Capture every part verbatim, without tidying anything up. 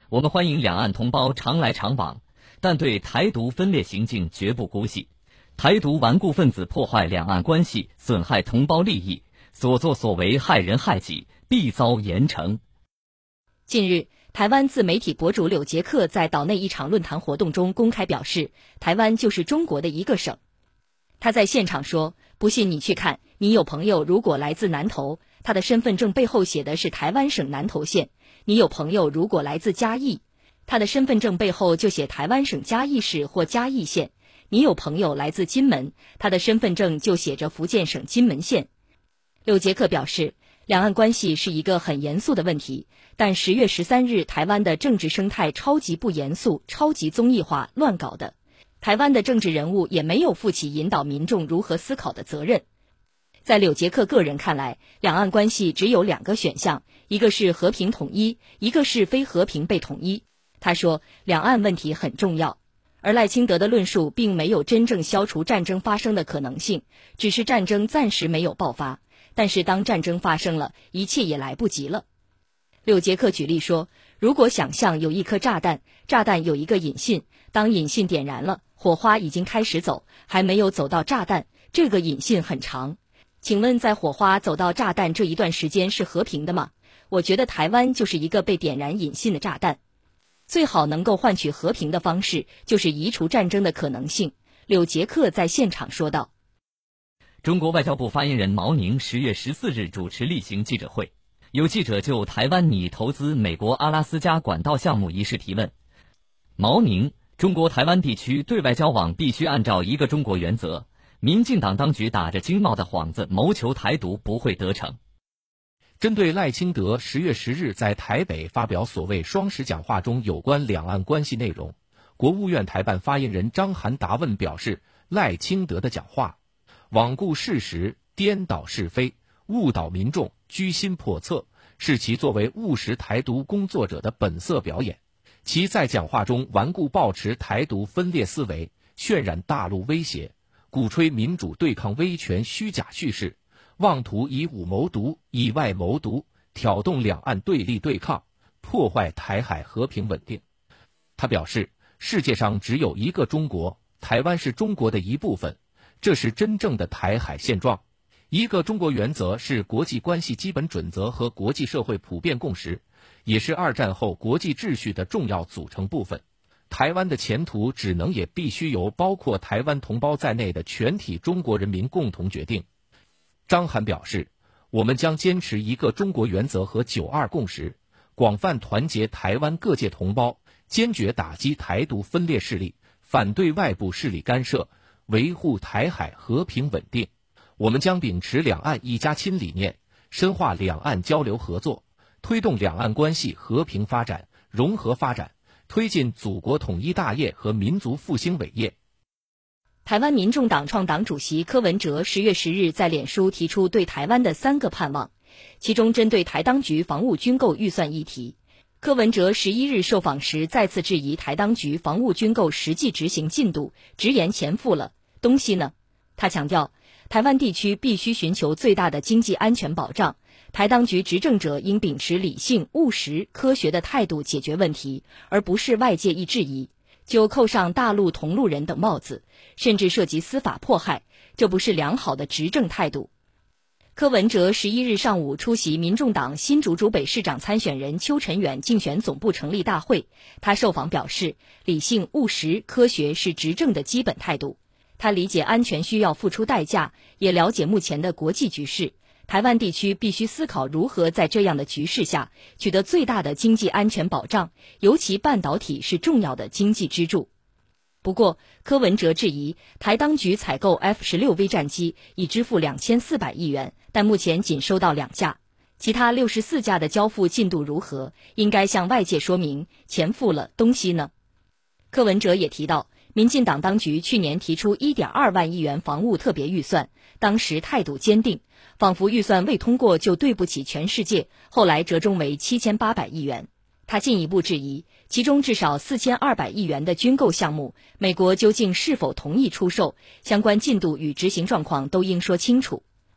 我们欢迎两岸同胞常来常往，但对台独分裂行径绝不姑息。台独顽固分子破坏两岸关系，损害同胞利益，所作所为害人害己，必遭严惩。 近日，台湾自媒体博主柳杰克在岛内一场论坛活动中公开表示，台湾就是中国的一个省。他在现场说，不信你去看，你有朋友如果来自南投，他的身份证背后写的是台湾省南投县；你有朋友如果来自嘉义，他的身份证背后就写台湾省嘉义市或嘉义县；你有朋友来自金门，他的身份证就写着福建省金门县。柳杰克表示，两岸关系是一个很严肃的问题，但十月十三日台湾的政治生态超级不严肃、超级综艺化、乱搞的。台湾的政治人物也没有负起引导民众如何思考的责任。在柳杰克个人看来，两岸关系只有两个选项，一个是和平统一，一个是非和平被统一。他说，两岸问题很重要，而赖清德的论述并没有真正消除战争发生的可能性，只是战争暂时没有爆发，但是当战争发生了，一切也来不及了。柳杰克举例说，如果想象有一颗炸弹，炸弹有一个引信，当引信点燃了，火花已经开始走，还没有走到炸弹，这个引信很长。请问在火花走到炸弹这一段时间是和平的吗？我觉得台湾就是一个被点燃引信的炸弹。最好能够换取和平的方式，就是移除战争的可能性。柳杰克在现场说道。 中国外交部发言人毛宁十月十四日主持例行记者会，有记者就台湾拟投资美国阿拉斯加管道项目一事提问。毛宁，中国台湾地区对外交往必须按照一个中国原则，民进党当局打着经贸的幌子谋求台独不会得逞。 针对赖清德十月十日在台北发表所谓双十讲话中有关两岸关系内容，国务院台办发言人张涵答问表示，赖清德的讲话罔顾事实、颠倒是非、误导民众、居心叵测，是其作为务实台独工作者的本色表演。其在讲话中顽固抱持台独分裂思维，渲染大陆威胁，鼓吹民主对抗威权虚假叙事，妄图以武谋独、以外谋独，挑动两岸对立对抗，破坏台海和平稳定。他表示，世界上只有一个中国，台湾是中国的一部分，这是真正的台海现状。一个中国原则是国际关系基本准则和国际社会普遍共识，也是二战后国际秩序的重要组成部分。台湾的前途只能也必须由包括台湾同胞在内的全体中国人民共同决定。张涵表示，我们将坚持一个中国原则和九二共识，广泛团结台湾各界同胞，坚决打击台独分裂势力，反对外部势力干涉，维护台海和平稳定。我们将秉持两岸一家亲理念，深化两岸交流合作，推动两岸关系和平发展、融合发展，推进祖国统一大业和民族复兴伟业。 台湾民众党创党主席柯文哲十月十日在脸书提出对台湾的三个盼望，其中针对台当局防务军购预算议题，柯文哲十一日受访时再次质疑台当局防务军购实际执行进度，直言钱付了，东西呢？他强调，台湾地区必须寻求最大的经济安全保障，台当局执政者应秉持理性、务实、科学的态度解决问题，而不是外界一质疑就扣上大陆同路人等帽子，甚至涉及司法迫害，这不是良好的执政态度。柯文哲十一日上午出席民众党新竹竹北市长参选人邱成远竞选总部成立大会，他受访表示，理性、务实、科学是执政的基本态度。他理解安全需要付出代价，也了解目前的国际局势，台湾地区必须思考如何在这样的局势下取得最大的经济安全保障，尤其半导体是重要的经济支柱。不过，柯文哲质疑台当局采购 F 十六 V 战机已支付两千四百亿元，但目前仅收到两架，其他六十四架的交付进度如何？应该向外界说明，钱付了，东西呢？柯文哲也提到，民进党当局去年提出 一点二万亿元防务特别预算，当时态度坚定，仿佛预算未通过就对不起全世界，后来折中为七千八百亿元。他进一步质疑，其中至少四千二百亿元的军购项目，美国究竟是否同意出售，相关进度与执行状况都应说清楚。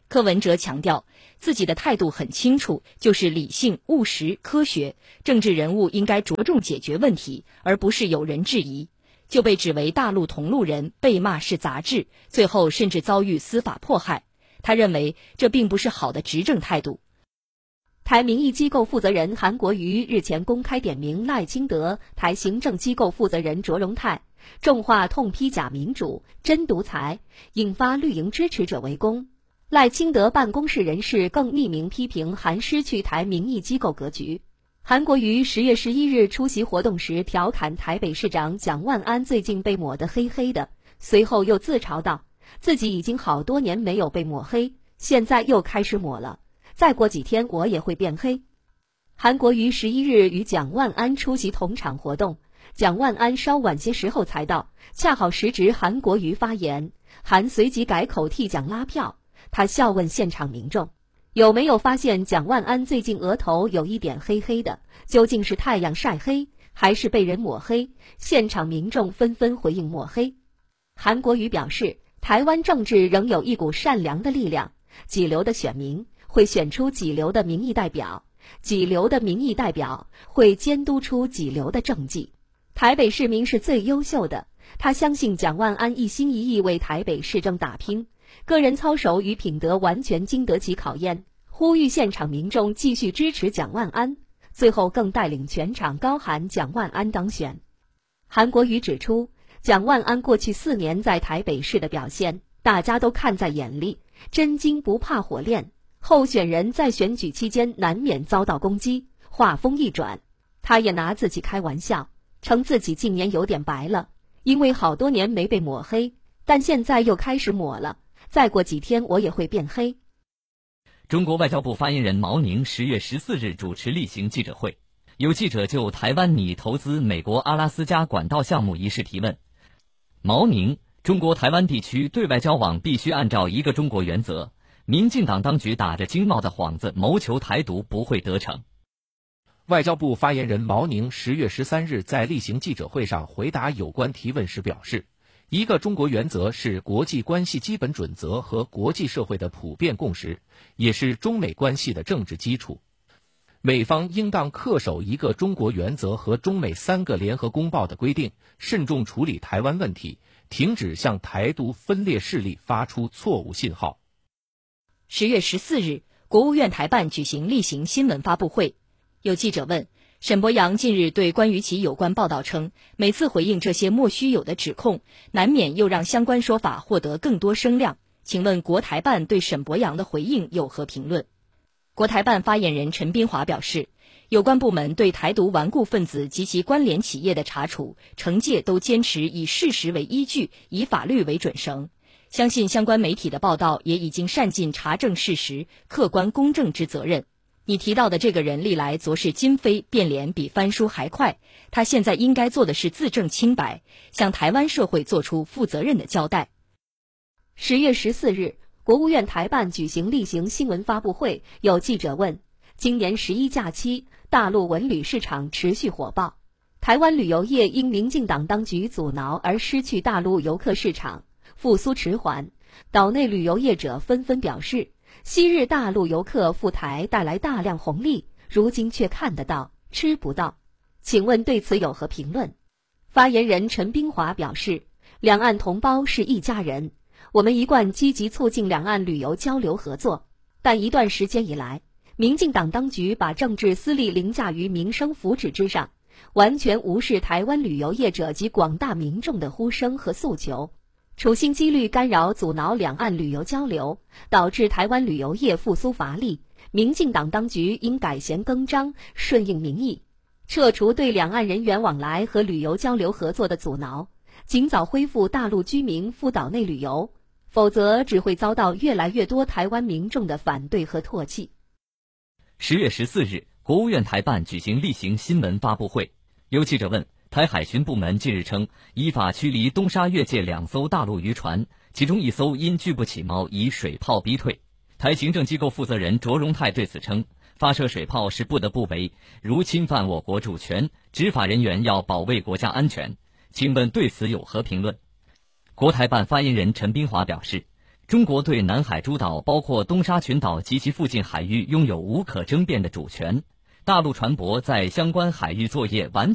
柯文哲强调，自己的态度很清楚，就是理性、务实、科学。政治人物应该着重解决问题，而不是有人质疑。就被指为大陆同路人，被骂是杂志，最后甚至遭遇司法迫害。他认为这并不是好的执政态度。 台民意机构负责人韩国瑜日前公开点名赖清德，台行政机构负责人卓荣泰重话痛批假民主、真独裁，引发绿营支持者围攻。赖清德办公室人士更匿名批评韩失去台民意机构格局。韩国瑜十月十一日出席活动时调侃台北市长蒋万安最近被抹得黑黑的，随后又自嘲道，自己已经好多年没有被抹黑，现在又开始抹了，再过几天我也会变黑。韩国瑜十一日与蒋万安出席同场活动，蒋万安稍晚些时候才到，恰好时值韩国瑜发言，韩随即改口替蒋拉票。他笑问现场民众，有没有发现蒋万安最近额头有一点黑黑的，究竟是太阳晒黑，还是被人抹黑？现场民众纷纷回应抹黑。韩国瑜表示，台湾政治仍有一股善良的力量，几流的选民会选出几流的民意代表，几流的民意代表会监督出几流的政绩。台北市民是最优秀的，他相信蒋万安一心一意为台北市政打拼，个人操守与品德完全经得起考验，呼吁现场民众继续支持蒋万安，最后更带领全场高喊蒋万安当选。韩国瑜指出，蒋万安过去四年在台北市的表现，大家都看在眼里，真金不怕火炼。候选人在选举期间难免遭到攻击，话锋一转，他也拿自己开玩笑，称自己近年有点白了，因为好多年没被抹黑，但现在又开始抹了，再过几天我也会变黑。 中国外交部发言人毛宁十月十四日主持例行记者会，有记者就台湾拟投资美国阿拉斯加管道项目一事提问。毛宁，中国台湾地区对外交往必须按照一个中国原则，民进党当局打着经贸的幌子谋求台独不会得逞。 外交部发言人毛宁十月十三日在例行记者会上回答有关提问时表示，一个中国原则是国际关系基本准则和国际社会的普遍共识，也是中美关系的政治基础。美方应当恪守一个中国原则和中美三个联合公报的规定，慎重处理台湾问题，停止向台独分裂势力发出错误信号。 十月十四日，国务院台办举行例行新闻发布会，有记者问，沈伯洋近日对关于其有关报道称，每次回应这些莫须有的指控，难免又让相关说法获得更多声量。请问国台办对沈伯洋的回应有何评论？国台办发言人陈斌华表示，有关部门对台独顽固分子及其关联企业的查处、惩戒都坚持以事实为依据，以法律为准绳。相信相关媒体的报道也已经善尽查证事实、客观公正之责任。你提到的这个人历来昨是今非，变脸比翻书还快，他现在应该做的是自证清白，向台湾社会做出负责任的交代。 十月十四日，国务院台办举行例行新闻发布会，有记者问，今年十一假期，大陆文旅市场持续火爆，台湾旅游业因民进党当局阻挠而失去大陆游客市场，复苏迟缓，岛内旅游业者纷纷表示，昔日大陆游客赴台带来大量红利，如今却看得到吃不到，请问对此有何评论？发言人陈斌华表示，两岸同胞是一家人，我们一贯积极促进两岸旅游交流合作，但一段时间以来，民进党当局把政治私利凌驾于民生福祉之上，完全无视台湾旅游业者及广大民众的呼声和诉求，处心积虑干扰阻挠两岸旅游交流，导致台湾旅游业复苏乏力。民进党当局应改弦更张，顺应民意，撤除对两岸人员往来和旅游交流合作的阻挠，尽早恢复大陆居民赴岛内旅游，否则只会遭到越来越多台湾民众的反对和唾弃。 十月十四日，国务院台办举行例行新闻发布会，有记者问，台海巡部门近日称，依法驱离东沙越界两艘大陆渔船，其中一艘因拒不起锚，以水炮逼退。台行政机构负责人卓荣泰对此称，发射水炮是不得不为，如侵犯我国主权，执法人员要保卫国家安全。请问对此有何评论？国台办发言人陈斌华表示， 中国对南海诸岛，包括东沙群岛及其附近海域，拥有无可争辩的主权。大陆船舶在相关海域作业完